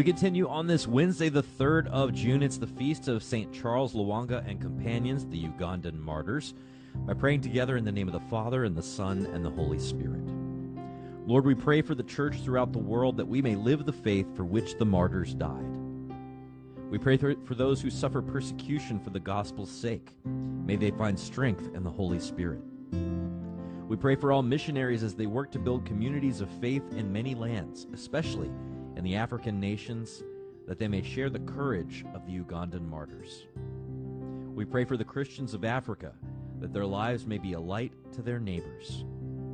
We continue on this Wednesday, the 3rd of June. It's the feast of St. Charles Lwanga and companions, the Ugandan martyrs, by praying together in the name of the Father, and the Son, and the Holy Spirit. Lord, we pray for the church throughout the world that we may live the faith for which the martyrs died. We pray for those who suffer persecution for the gospel's sake. May they find strength in the Holy Spirit. We pray for all missionaries as they work to build communities of faith in many lands, especially in the African nations, that they may share the courage of the Ugandan martyrs. We pray for the Christians of Africa, that their lives may be a light to their neighbors.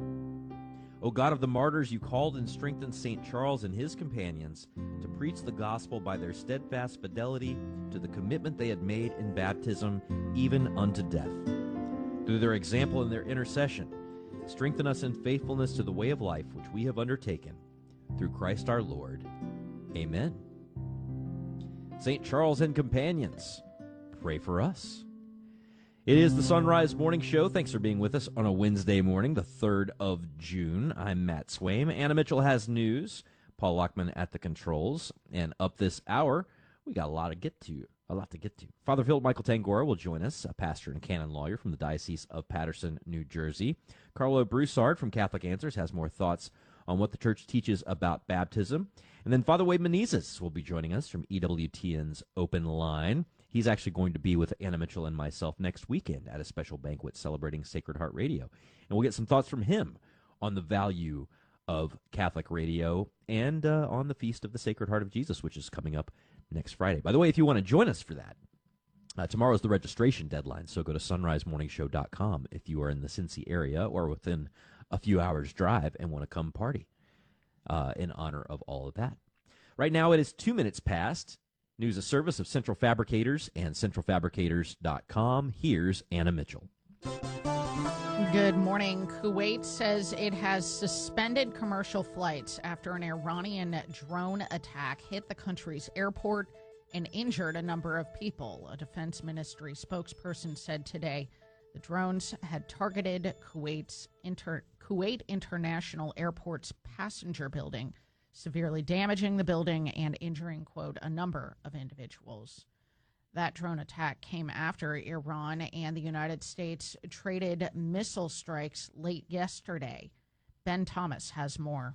O God of the martyrs, you called and strengthened St. Charles and his companions to preach the gospel by their steadfast fidelity to the commitment they had made in baptism, even unto death. Through their example and their intercession, strengthen us in faithfulness to the way of life which we have undertaken. Through Christ our Lord. Amen. St. Charles and companions, pray for us. It is the Sunrise Morning Show. Thanks for being with us on a Wednesday morning, the 3rd of June. I'm Matt Swaim. Anna Mitchell has news. Paul Lockman at the controls. And up this hour, we got a lot to get to. Father Philip Michael Tangora will join us, a pastor and canon lawyer from the Diocese of Paterson, New Jersey. Carlo Broussard from Catholic Answers has more thoughts on what the church teaches about baptism. And then Father Wade Menezes will be joining us from EWTN's Open Line. He's actually going to be with Anna Mitchell and myself next weekend at a special banquet celebrating Sacred Heart Radio. And we'll get some thoughts from him on the value of Catholic radio and on the Feast of the Sacred Heart of Jesus, which is coming up next Friday. By the way, if you want to join us for that, tomorrow's the registration deadline, so go to sunrisemorningshow.com if you are in the Cincy area or within a few hours' drive and want to come party in honor of all of that. Right now it is 2 minutes past. News, a service of Central Fabricators and centralfabricators.com. Here's Anna Mitchell. Good morning. Kuwait says it has suspended commercial flights after an Iranian drone attack hit the country's airport and injured a number of people. A defense ministry spokesperson said today the drones had targeted Kuwait International Airport's passenger building, severely damaging the building and injuring, quote, a number of individuals. That drone attack came after Iran and the United States traded missile strikes late yesterday. Ben Thomas has more.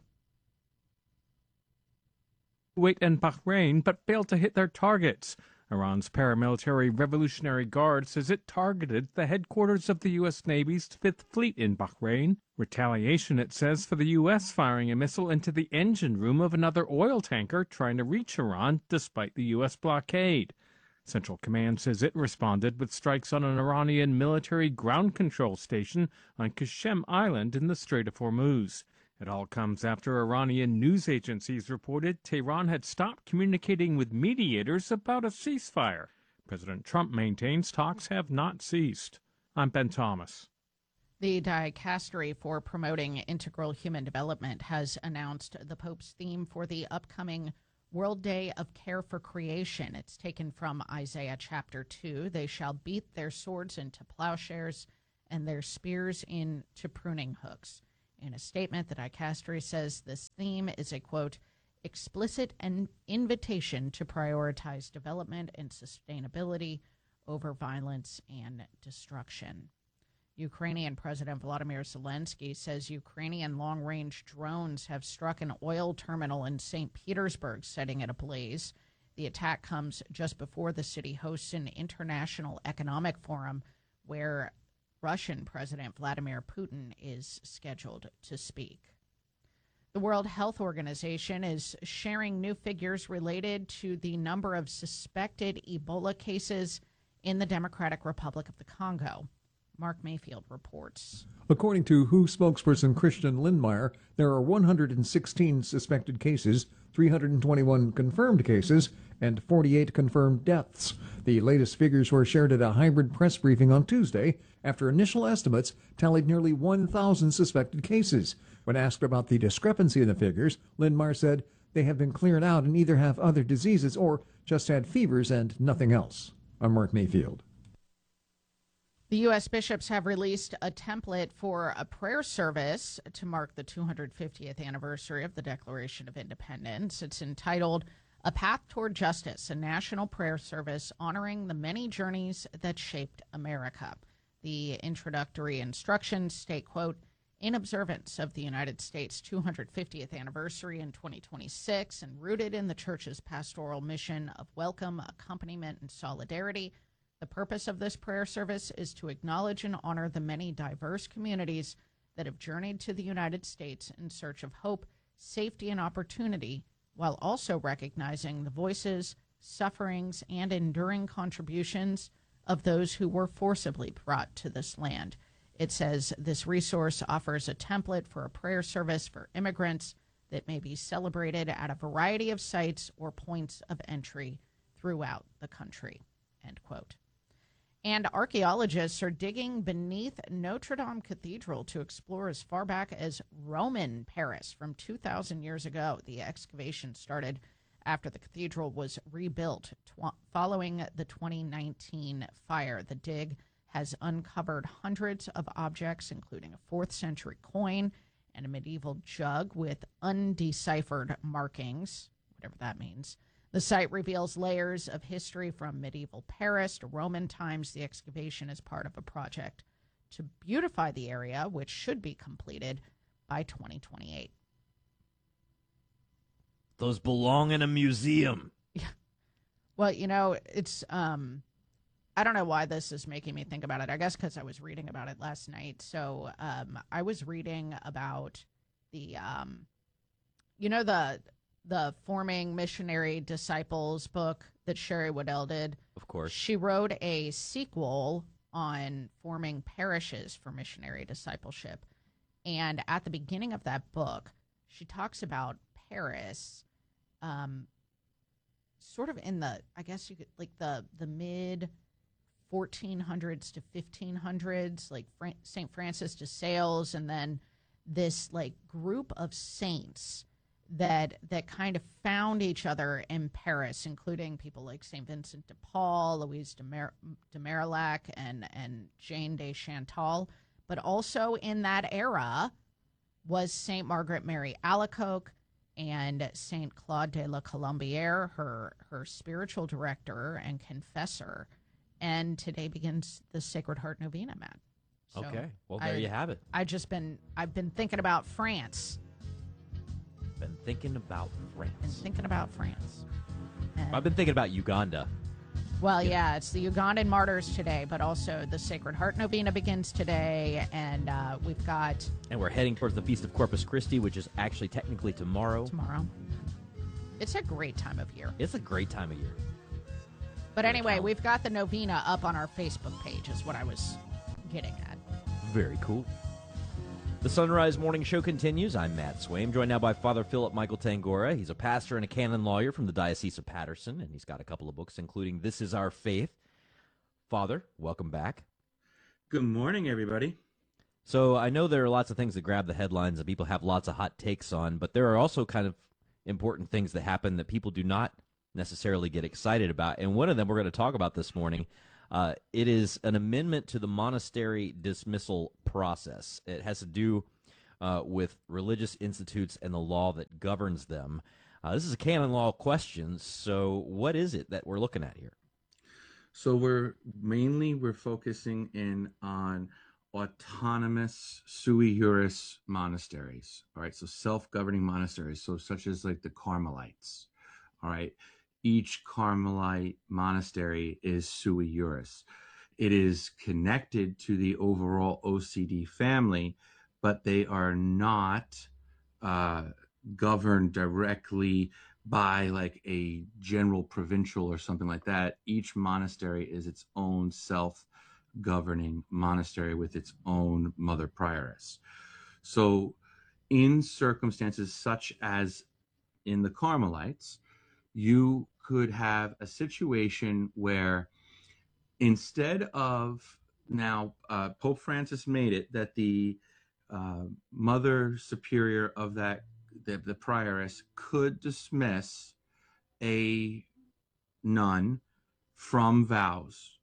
Kuwait and Bahrain, but failed to hit their targets. Iran's paramilitary Revolutionary Guard says it targeted the headquarters of the U.S. Navy's Fifth Fleet in Bahrain. Retaliation, it says, for the U.S. firing a missile into the engine room of another oil tanker trying to reach Iran despite the U.S. blockade. Central Command says it responded with strikes on an Iranian military ground control station on Qasem Island in the Strait of Hormuz. It all comes after Iranian news agencies reported Tehran had stopped communicating with mediators about a ceasefire. President Trump maintains talks have not ceased. I'm Ben Thomas. The Dicastery for Promoting Integral Human Development has announced the Pope's theme for the upcoming World Day of Care for Creation. It's taken from Isaiah chapter 2. They shall beat their swords into plowshares and their spears into pruning hooks. In a statement, the Dicastery says this theme is a, quote, explicit an invitation to prioritize development and sustainability over violence and destruction. Ukrainian President Volodymyr Zelensky says Ukrainian long-range drones have struck an oil terminal in St. Petersburg, setting it ablaze. The attack comes just before the city hosts an international economic forum where Russian President Vladimir Putin is scheduled to speak. The World Health Organization is sharing new figures related to the number of suspected Ebola cases in the Democratic Republic of the Congo. Mark Mayfield reports. According to WHO spokesperson Christian Lindmeier, there are 116 suspected cases, 321 confirmed cases, and 48 confirmed deaths. The latest figures were shared at a hybrid press briefing on Tuesday after initial estimates tallied nearly 1,000 suspected cases. When asked about the discrepancy in the figures, Lindmeier said they have been cleared out and either have other diseases or just had fevers and nothing else. I'm Mark Mayfield. The U.S. bishops have released a template for a prayer service to mark the 250th anniversary of the Declaration of Independence. It's entitled A Path Toward Justice, a national prayer service honoring the many journeys that shaped America. The introductory instructions state, quote, in observance of the United States 250th anniversary in 2026 and rooted in the Church's pastoral mission of welcome, accompaniment, and solidarity, the purpose of this prayer service is to acknowledge and honor the many diverse communities that have journeyed to the United States in search of hope, safety, and opportunity, while also recognizing the voices, sufferings, and enduring contributions of those who were forcibly brought to this land. It says this resource offers a template for a prayer service for immigrants that may be celebrated at a variety of sites or points of entry throughout the country, end quote. And archaeologists are digging beneath Notre Dame Cathedral to explore as far back as Roman Paris from 2,000 years ago. The excavation started after the cathedral was rebuilt following the 2019 fire. The dig has uncovered hundreds of objects, including a 4th century coin and a medieval jug with undeciphered markings, whatever that means. The site reveals layers of history from medieval Paris to Roman times. The excavation is part of a project to beautify the area, which should be completed by 2028. Those belong in a museum. Yeah. Well, you know, it's I don't know why this is making me think about it. I guess because I was reading about it last night. So I was reading about the the Forming Missionary Disciples book that Sherry Waddell did. Of course. She wrote a sequel on forming parishes for missionary discipleship. And at the beginning of that book, she talks about Paris sort of in the, I guess you could, like the mid 1400s to 1500s, like St. Francis de Sales, and then this like group of saints that kind of found each other in Paris, including people like St. Vincent de Paul, Louise de Marillac, and Jane de Chantal. But also in that era was St. Margaret Mary Alacoque and St. Claude de la Colombière, her spiritual director and confessor. And today begins the Sacred Heart Novena, Matt. So okay, well, there you have it. I've been thinking about France. Been thinking about France. And, I've been thinking about Uganda. well, yeah, it's the Ugandan martyrs today, but also the Sacred Heart Novena begins today, and we've got And we're heading towards the Feast of Corpus Christi, which is actually technically tomorrow. It's a great time of year. It's a great time of year. But anyway, we've got the novena up on our Facebook page, is what I was getting at. Very cool. The Sunrise Morning Show continues. I'm Matt Swaim, joined now by Father Philip Michael Tangora. He's a pastor and a canon lawyer from the Diocese of Patterson, and he's got a couple of books, including This Is Our Faith. Father, welcome back. Good morning, everybody. So I know there are lots of things that grab the headlines and people have lots of hot takes on, but there are also kind of important things that happen that people do not necessarily get excited about. And one of them we're going to talk about this morning. It is an amendment to the monastery dismissal process. It has to do with religious institutes and the law that governs them. This is a canon law question, so what is it that we're looking at here? So we're focusing in on autonomous sui juris monasteries. All right, so self-governing monasteries, so such as like the Carmelites. All right, each Carmelite monastery is sui juris. It is connected to the overall OCD family, but they are not governed directly by like a general provincial or something like that. Each monastery is its own self-governing monastery with its own mother prioress. So in circumstances such as in the Carmelites, you could have a situation where instead of now Pope Francis made it that the mother superior of that the prioress could dismiss a nun from vows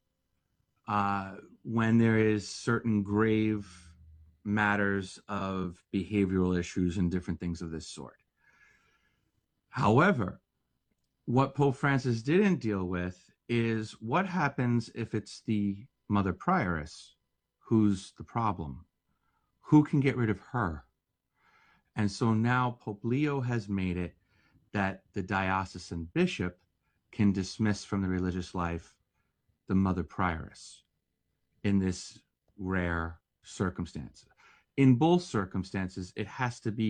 when there is certain grave matters of behavioral issues and different things of this sort. However, What Pope Francis didn't deal with is what happens if it's the mother prioress who's the problem? Who can get rid of her? And so now Pope Leo has made it that the diocesan bishop can dismiss from the religious life the mother prioress in this rare circumstance. In both circumstances, it has to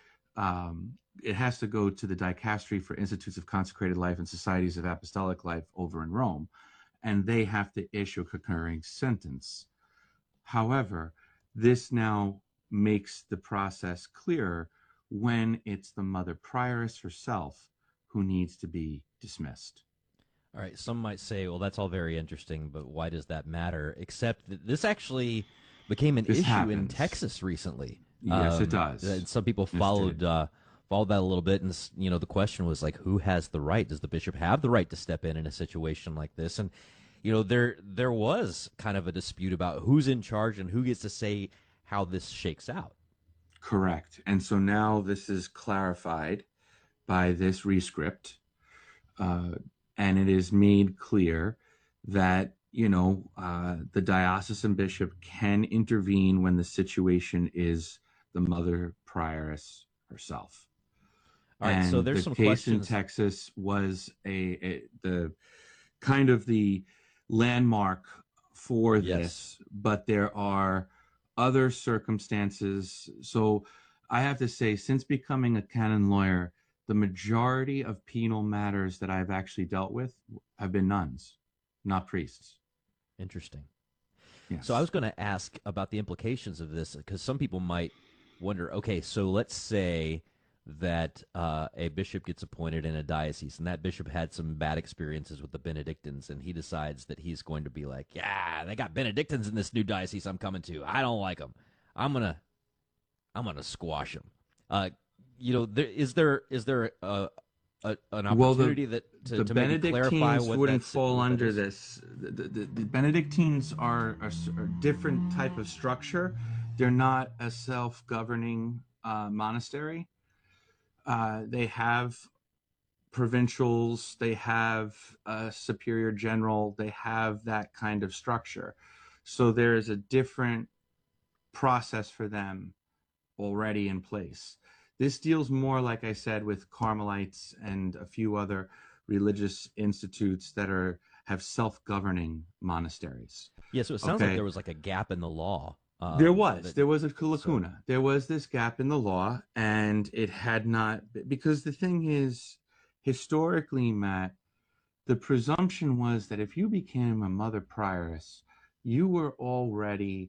go to the Dicastery for Institutes of Consecrated Life and Societies of Apostolic Life over in Rome, and they have to issue a concurring sentence. However, this now makes the process clearer when it's the mother prioress herself who needs to be dismissed. All right, some might say, well, that's all very interesting, but why does that matter? Except that this actually became an issue in Texas recently. Yes, it does. And some people followed that a little bit, and the question was like, who has the right? Does the bishop have the right to step in a situation like this? And there was kind of a dispute about who's in charge and who gets to say how this shakes out. Correct. And so now this is clarified by this rescript, and it is made clear that the diocesan bishop can intervene when the situation is the mother prioress herself. All right, and so there's the some case questions. in Texas was the kind of the landmark for Yes. this, but there are other circumstances. So I have to say, since becoming a canon lawyer, the majority of penal matters that I've actually dealt with have been nuns, not priests. Interesting. Yes. So I was going to ask about the implications of this, because some people might wonder, okay, so let's say that a bishop gets appointed in a diocese, and that bishop had some bad experiences with the Benedictines, and he decides that he's going to be like, yeah, they got Benedictines in this new diocese I'm coming to. I don't like them. I'm gonna squash them. Is there an opportunity to maybe clarify Benedictines what wouldn't that's, fall what that under is? this. The Benedictines are a different type of structure. They're not a self-governing monastery. They have provincials, they have a superior general, they have that kind of structure. So there is a different process for them already in place. This deals more, like I said, with Carmelites and a few other religious institutes that have self-governing monasteries. Yeah, so it sounds like there was like a gap in the law. There was a lacuna. So, there was this gap in the law, and it had not, because the thing is, historically, Matt, the presumption was that if you became a mother prioress, you were already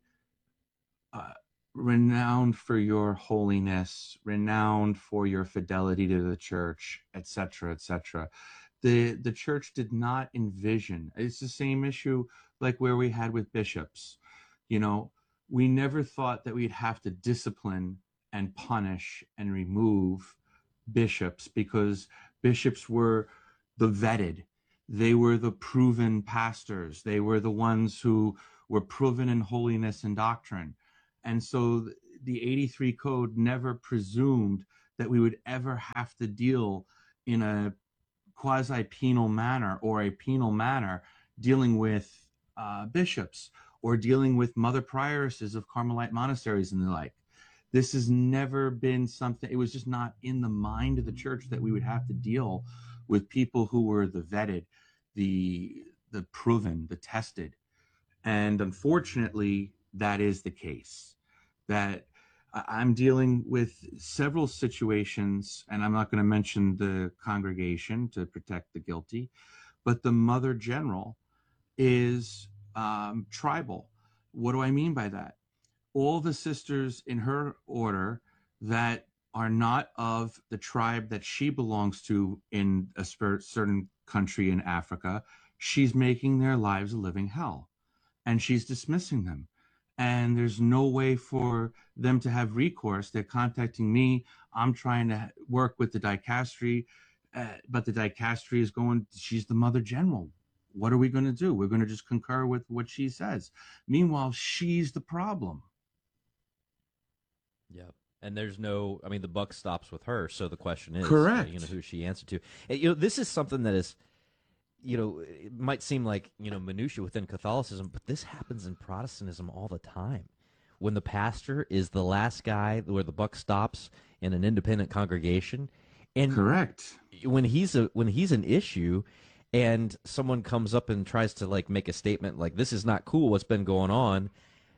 renowned for your holiness, renowned for your fidelity to the church, etc., etc. The church did not envision. It's the same issue like where we had with bishops. We never thought that we'd have to discipline and punish and remove bishops, because bishops were the vetted. They were the proven pastors. They were the ones who were proven in holiness and doctrine. And so the 83 Code never presumed that we would ever have to deal in a quasi-penal manner or a penal manner dealing with bishops or dealing with mother prioresses of Carmelite monasteries and the like. This has never been something, it was just not in the mind of the church that we would have to deal with people who were the vetted, the proven, the tested. And unfortunately, that is the case. That I'm dealing with several situations, and I'm not going to mention the congregation to protect the guilty, but the Mother General is tribal. What do I mean by that? All the sisters in her order that are not of the tribe that she belongs to in a certain country in Africa, she's making their lives a living hell, and she's dismissing them. And there's no way for them to have recourse. They're contacting me. I'm trying to work with the dicastery, but the dicastery is going, she's the Mother General. What are we going to do? We're going to just concur with what she says. Meanwhile, she's the problem. yeah. And there's no, I mean, the buck stops with her. So the question is, Correct. Who she answered to. And, this is something that is, it might seem like, minutia within Catholicism, but this happens in Protestantism all the time. When the pastor is the last guy where the buck stops in an independent congregation. And Correct. When he's an issue and someone comes up and tries to make a statement like, this is not cool, what's been going on,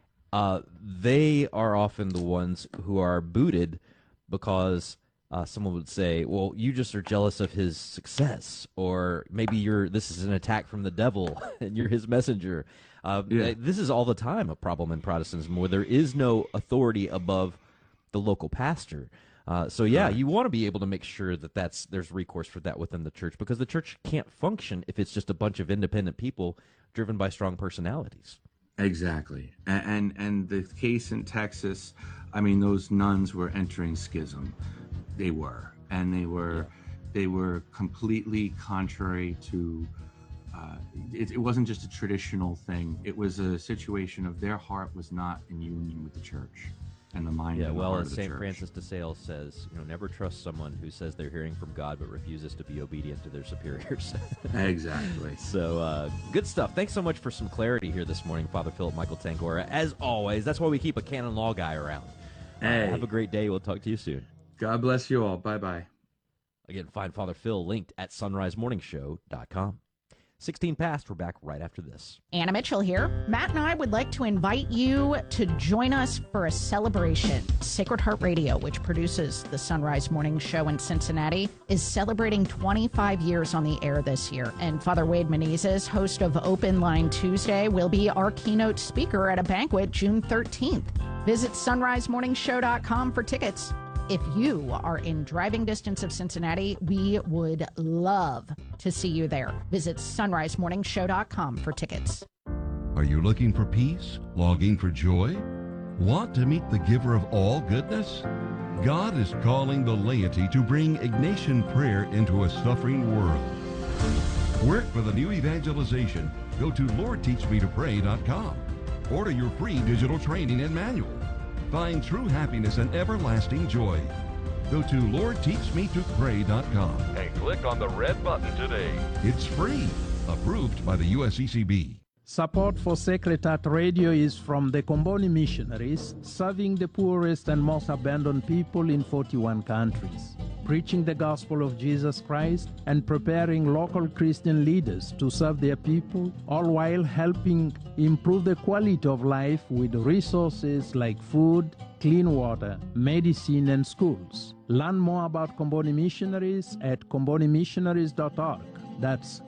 they are often the ones who are booted because someone would say, well, you just are jealous of his success, or maybe this is an attack from the devil and you're his messenger. This is all the time a problem in Protestantism where there is no authority above the local pastor. You want to be able to make sure that there's recourse for that within the church, because the church can't function if it's just a bunch of independent people driven by strong personalities. Exactly. And the case in Texas, I mean, those nuns were entering schism. They were. And they were completely contrary to, it wasn't just a traditional thing. It was a situation of their heart was not in union with the church and the mind and the heart as of the St. church. Francis de Sales says, never trust someone who says they're hearing from God but refuses to be obedient to their superiors. Exactly. So, good stuff. Thanks so much for some clarity here this morning, Father Philip Michael Tangora. As always, that's why we keep a canon law guy around. Have a great day. We'll talk to you soon. God bless you all. Bye-bye. Again, find Father Phil linked at sunrisemorningshow.com. 16 past. We're back right after this. Anna Mitchell here. Matt and I would like to invite you to join us for a celebration. Sacred Heart Radio, which produces the Sunrise Morning Show in Cincinnati, is celebrating 25 years on the air this year. And Father Wade Menezes, host of Open Line Tuesday, will be our keynote speaker at a banquet June 13th. Visit sunrisemorningshow.com for tickets. If you are in driving distance of Cincinnati, we would love to see you there. Visit sunrisemorningshow.com for tickets. Are you looking for peace? Longing for joy? Want to meet the giver of all goodness? God is calling the laity to bring Ignatian prayer into a suffering world. Work for the new evangelization. Go to LordTeachMeToPray.com. Order your free digital training and manual. Find true happiness and everlasting joy. Go to LordTeachMeToPray.com and click on the red button today. It's free. Approved by the USCCB. Support for Sacred Heart Radio is from the Comboni Missionaries, serving the poorest and most abandoned people in 41 countries, preaching the gospel of Jesus Christ and preparing local Christian leaders to serve their people, all while helping improve the quality of life with resources like food, clean water, medicine, and schools. Learn more about Comboni Missionaries at combonimissionaries.org. That's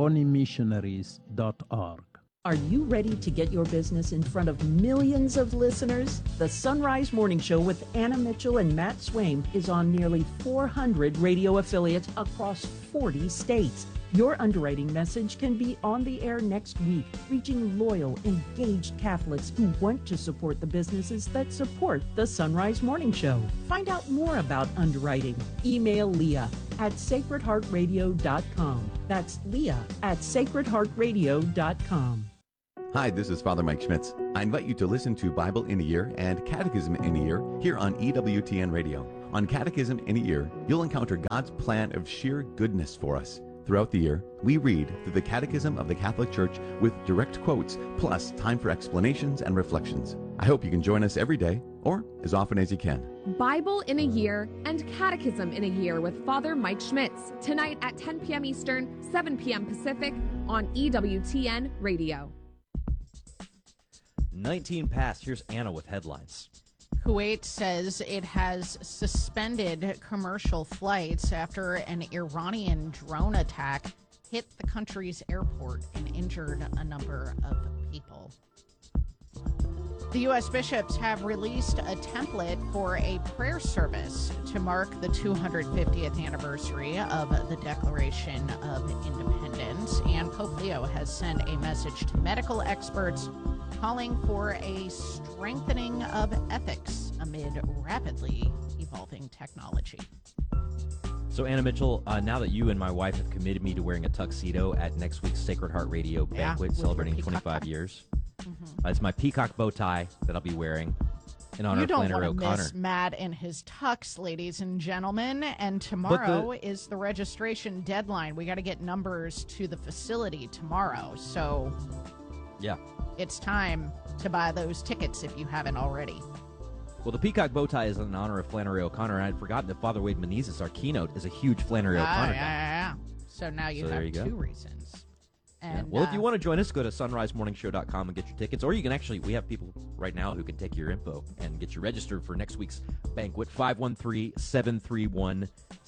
combonimissionaries.org. Are you ready to get your business in front of millions of listeners? The Sunrise Morning Show with Anna Mitchell and Matt Swaim is on nearly 400 radio affiliates across 40 states. Your underwriting message can be on the air next week, reaching loyal, engaged Catholics who want to support the businesses that support the Sunrise Morning Show. Find out more about underwriting. Email Leah at sacredheartradio.com. That's Leah at sacredheartradio.com. Hi, this is Father Mike Schmitz. I invite you to listen to Bible in a Year and Catechism in a Year here on EWTN Radio. On Catechism in a Year, you'll encounter God's plan of sheer goodness for us. Throughout the year, we read through the Catechism of the Catholic Church with direct quotes, plus time for explanations and reflections. I hope you can join us every day, or as often as you can. Bible in a Year and Catechism in a Year with Father Mike Schmitz, tonight at 10 p.m. Eastern, 7 p.m. Pacific on EWTN Radio. 19 past. Here's Anna with headlines. Kuwait says it has suspended commercial flights after an Iranian drone attack hit the country's airport and injured a number of people. The U.S. bishops have released a template for a prayer service to mark the 250th anniversary of the Declaration of Independence, and Pope Leo has sent a message to medical experts calling for a strengthening of ethics amid rapidly evolving technology. So, Anna Mitchell, now that you and my wife have committed me to wearing a tuxedo at next week's Sacred Heart Radio banquet celebrating 25 years, it's my peacock bow tie that I'll be wearing. in honor You of don't Flannery want to O'Connor. miss Matt in his tux, ladies and gentlemen. And tomorrow is the registration deadline. We got to get numbers to the facility tomorrow. So Yeah. it's time to buy those tickets if you haven't already. Well, the peacock bow tie is in honor of Flannery O'Connor, and I'd forgotten that Father Wade Menezes, our keynote, is a huge Flannery O'Connor guy. Yeah. So now you there have you go. two reasons. And Well, if you want to join us, go to sunrisemorningshow.com and get your tickets. Or you can we have people right now who can take your info and get you registered for next week's banquet. 513-731-7740.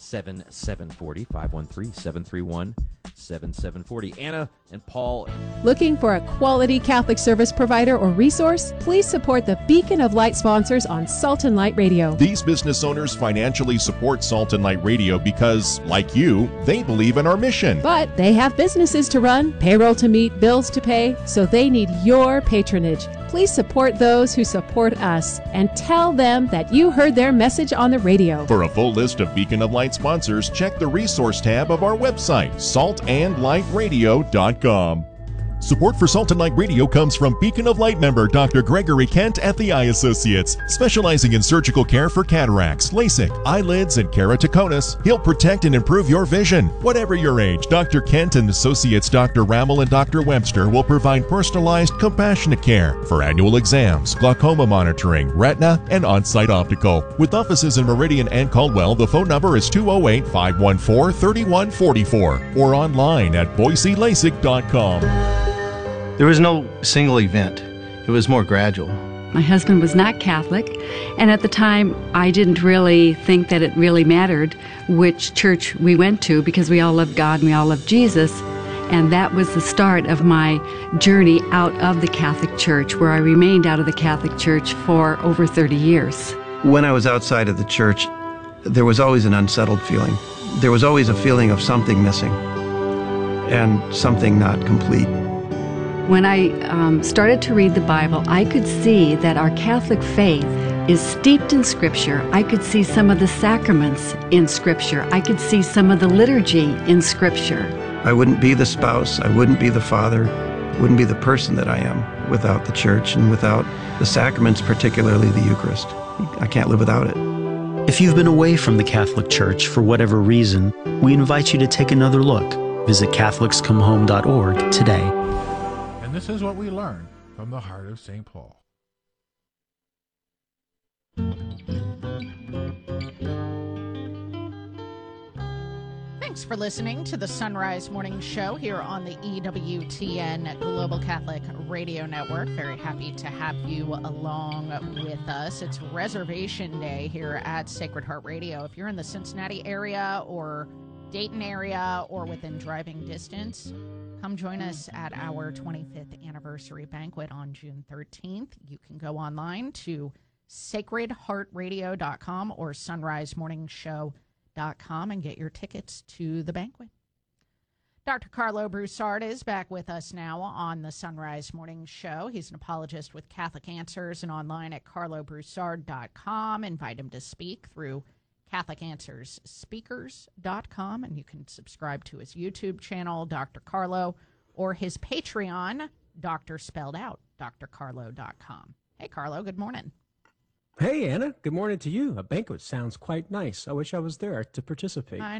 513-731-7740. Anna and Paul. Looking for a quality Catholic service provider or resource? Please support the Beacon of Light sponsors on Salt and Light Radio. These business owners financially support Salt and Light Radio because, like you, they believe in our mission. But they have businesses to run, payroll to meet, bills to pay, so they need your patronage. Please support those who support us and tell them that you heard their message on the radio. For a full list of Beacon of Light sponsors, check the resource tab of our website, saltandlightradio.com. Support for Salt and Light Radio comes from Beacon of Light member Dr. Gregory Kent at the Eye Associates. Specializing in surgical care for cataracts, LASIK, eyelids, and keratoconus, he'll protect and improve your vision. Whatever your age, Dr. Kent and Associates Dr. Rammel and Dr. Webster will provide personalized, compassionate care for annual exams, glaucoma monitoring, retina, and on-site optical. With offices in Meridian and Caldwell, the phone number is 208-514-3144 or online at boiselasik.com. There was no single event. It was more gradual. My husband was not Catholic, and at the time I didn't really think that it really mattered which church we went to because we all loved God and we all loved Jesus. And that was the start of my journey out of the Catholic Church, where I remained out of the Catholic Church for over 30 years. When I was outside of the church, there was always an unsettled feeling. There was always a feeling of something missing and something not complete. When I started to read the Bible, I could see that our Catholic faith is steeped in Scripture. I could see some of the sacraments in Scripture. I could see some of the liturgy in Scripture. I wouldn't be the spouse, I wouldn't be the father, wouldn't be the person that I am without the church and without the sacraments, particularly the Eucharist. I can't live without it. If you've been away from the Catholic Church for whatever reason, we invite you to take another look. Visit CatholicsComeHome.org today. This is what we learn from the heart of St. Paul. Thanks for listening to the Sunrise Morning Show here on the EWTN Global Catholic Radio Network. Very happy to have you along with us. It's Reservation Day here at Sacred Heart Radio. If you're in the Cincinnati area or Dayton area or within driving distance, come join us at our 25th anniversary banquet on June 13th. You can go online to sacredheartradio.com or sunrisemorningshow.com and get your tickets to the banquet. Dr. Carlo Broussard is back with us now on the Sunrise Morning Show. He's an apologist with Catholic Answers and online at carlobroussard.com. Invite him to speak through CatholicAnswersSpeakers.com, and you can subscribe to his YouTube channel, Dr. Carlo, or his Patreon, Dr. Spelled Out, drcarlo.com. Hey, Carlo, good morning. Hey, Anna, good morning to you. A banquet sounds quite nice. I wish I was there to participate.